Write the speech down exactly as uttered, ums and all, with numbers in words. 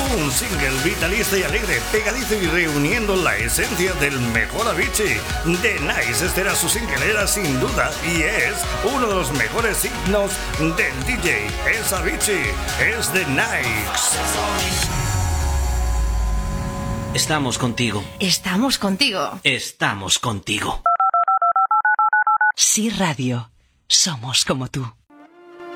Un single vitalista y alegre, pegadizo y reuniendo la esencia del mejor Avicii. The Nice, este era su single, era sin duda y es uno de los mejores signos del D J. Es Avicii, es The Nice. Estamos contigo. Estamos contigo. Estamos contigo. Sí Radio. Somos como tú.